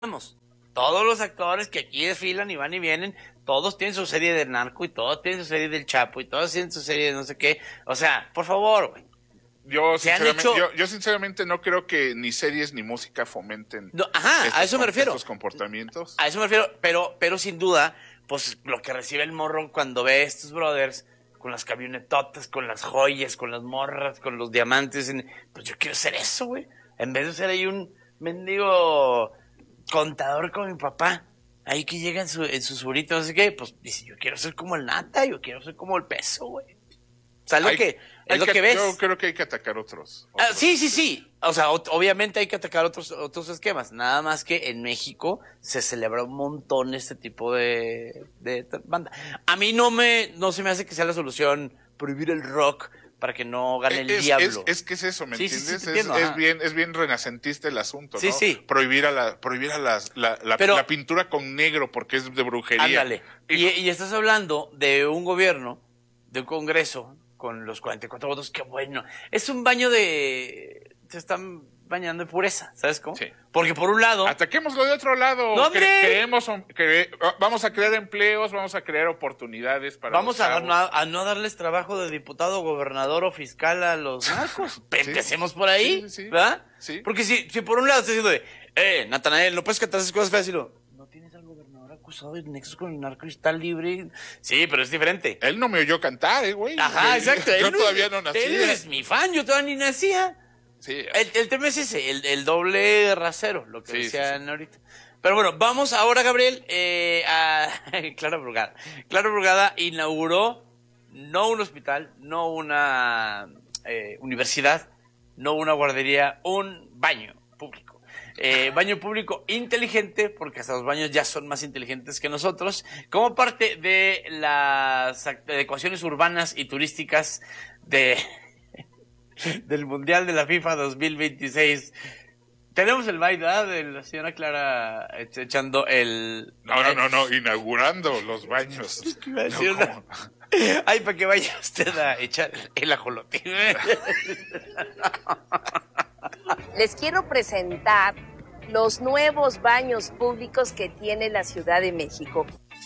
Todos los actores que aquí desfilan y van y vienen, todos tienen su serie de Narco y todos tienen su serie del Chapo y todos tienen su serie de no sé qué. O sea, por favor, güey. Yo sinceramente no creo que ni series ni música fomenten a eso me refiero. estos comportamientos. A eso me refiero, pero sin duda, pues lo que recibe el morro cuando ve a estos brothers con las camionetotas, con las joyas, con las morras, con los diamantes, pues yo quiero ser eso, güey. En vez de ser ahí un mendigo contador con mi papá, ahí que llega en su surito, no sé qué, pues dice, yo quiero ser como el Nata, yo quiero ser como el Peso, güey. O sea, es lo que ves. Yo creo que hay que atacar otros. Sí. O sea, obviamente hay que atacar otros esquemas. Nada más que en México se celebra un montón este tipo de banda. A mí no se me hace que sea la solución prohibir el rock para que no gane el diablo. Es que es eso, ¿me entiendes? Entiendo, es bien renacentista el asunto, ¿no? Sí. Prohibir la pintura con negro porque es de brujería. Ándale. Y estás hablando de un gobierno, de un congreso, con los 44 votos, qué bueno. Es un baño se están bañando de pureza, ¿sabes cómo? Sí. Porque por un lado... Ataquémoslo de otro lado. ¡No, hombre! Vamos a crear empleos, vamos a crear oportunidades para vamos a no darles trabajo de diputado, gobernador o fiscal a los narcos. Empecemos por ahí, ¿verdad? Sí. Porque si por un lado estás diciendo Natanael, no puedes cantar esas cosas feas y no tienes al gobernador acusado de nexos con el narco y está libre. Sí, pero es diferente. Él no me oyó cantar, güey. Ajá, exacto. Yo todavía no nacía. Él es mi fan, yo todavía ni nacía. Sí. El tema es ese, el doble rasero, lo que decían ahorita. Pero bueno, vamos ahora, Gabriel, a Clara Brugada. Clara Brugada inauguró no un hospital, no una universidad, no una guardería, un baño público. Baño público inteligente, porque hasta los baños ya son más inteligentes que nosotros, como parte de las adecuaciones urbanas y turísticas del Mundial de la FIFA 2026. Tenemos el baile, ¿verdad? De la señora Clara echando el... No, inaugurando los baños. Ay, para que vaya usted a echar el ajolote. Les quiero presentar los nuevos baños públicos que tiene la Ciudad de México.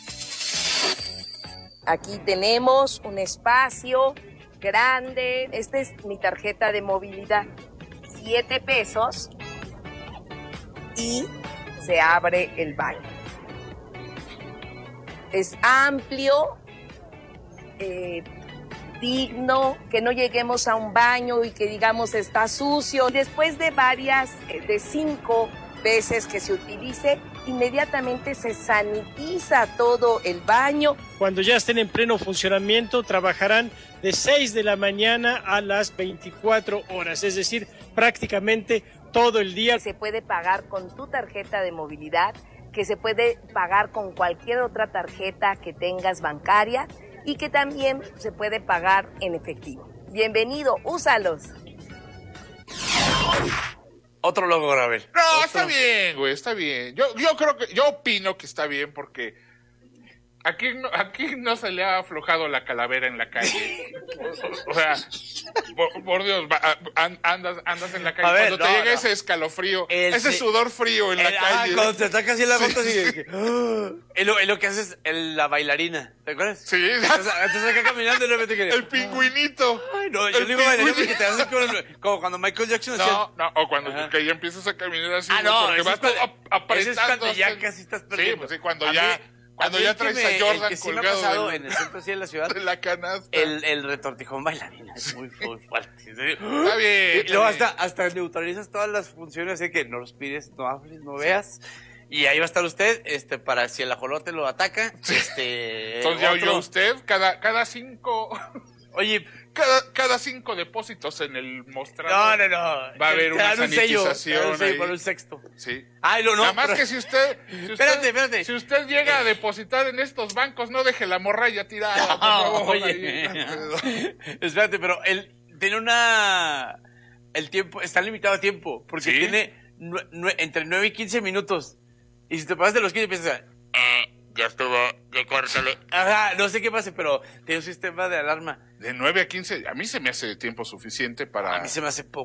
Aquí tenemos un espacio grande. Esta es mi tarjeta de movilidad. 7 pesos y se abre el baño. Es amplio, digno, que no lleguemos a un baño y que digamos está sucio. Después de 5 veces que se utilice, inmediatamente se sanitiza todo el baño. Cuando ya estén en pleno funcionamiento, trabajarán de 6 de la mañana a las 24 horas, es decir, prácticamente todo el día. Se puede pagar con tu tarjeta de movilidad, que se puede pagar con cualquier otra tarjeta que tengas bancaria y que también se puede pagar en efectivo. Bienvenido, úsalos. Otro logo, Gabriel. No, está bien, güey, está bien. Yo opino que está bien porque aquí no se le ha aflojado la calavera en la calle. O sea, por Dios, andas en la calle. Cuando te llega ese escalofrío, ese sudor frío en la calle. Cuando te ataca así la gota, es lo que haces la bailarina, ¿te acuerdas? Sí. Entonces acá caminando y de repente el pingüinito. Ay, no, yo digo bailarina porque te haces como cuando Michael Jackson hacía... o cuando que ya empiezas a caminar así. Porque vas apretando. Ese es cuando ya casi estás perdiendo. Sí, pues sí, cuando ya traes a Jordan que sí colgado me ha pasado en el centro así de la ciudad, de la canasta. El retortijón bailarina es muy fuerte. Está bien. Y luego hasta neutralizas todas las funciones, así que no respires, no hables, no veas. Y ahí va a estar usted, para si el ajolote lo ataca, Entonces ya oyó usted, cada 5... Oye, cada 5 depósitos en el mostrador. No. Va a haber una sanitización. Un sello para un sexto. Sí. Ay, no. Nada más que si usted... Espérate. Si usted llega a depositar en estos bancos, no deje la morralla tirada, por favor. Oye. Espérate, pero él tiene el tiempo, está limitado a tiempo, porque tiene entre 9 y 15 minutos. Y si te pasas de los 15, empiezas a... Ya estuvo, ya córtale. Ajá, no sé qué pase, pero tiene un sistema de alarma. De 9 a 15, a mí se me hace tiempo suficiente para... A mí se me hace poco.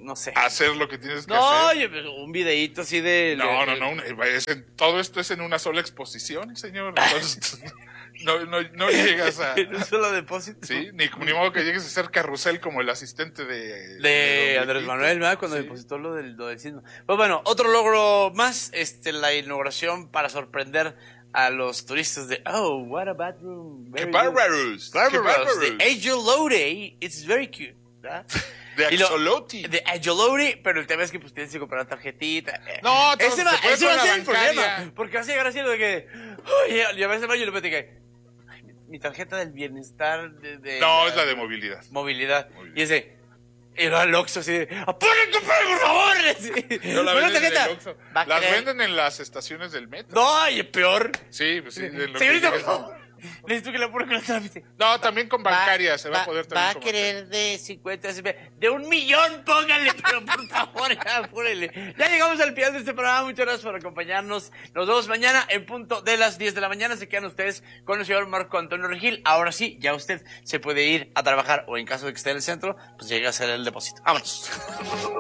no sé. Hacer lo que tienes que No, hacer. oye, pero un videíto así de... No, todo esto es en una sola exposición, señor. Entonces, no llegas a... En un solo depósito. Sí, ni modo que llegues a ser carrusel como el asistente De Andrés Manuel, ¿verdad? Cuando depositó lo del sismo. Pues bueno, otro logro más, la inauguración para sorprender a los turistas de Oh, what a bathroom. ¡Qué bárbaros! Bárbaros. De Ajolote, it's very cute, ¿verdad? De Axolotl. De Ajolote, pero el tema es que pues tienes que comprar una tarjetita. No, ese va a con ser la el bancaria. problema. Porque vas a llegar así lo de que, oye, y a veces yo le platiqué, mi tarjeta del bienestar No, es la de movilidad. Movilidad. Y ese, y luego al Oxxo así de, ¡apúren, compren, por favor! No la ¿Una venden en tarjeta? el Oxxo. Va a Las querer- venden en las estaciones del metro. No, y peor. Sí, pues sí. de lo que Señorita, por llegues- favor. Necesito que le apure con la trámite. No, también con bancaria se va a poder Va también a con querer de 50, de 1,000,000, póngale, pero por favor, ya apúrele. Ya llegamos al final de este programa. Muchas gracias por acompañarnos. Nos vemos mañana en punto de las 10 de la mañana. Se quedan ustedes con el señor Marco Antonio Regil. Ahora sí, ya usted se puede ir a trabajar o en caso de que esté en el centro, pues llega a hacer el depósito. Vámonos.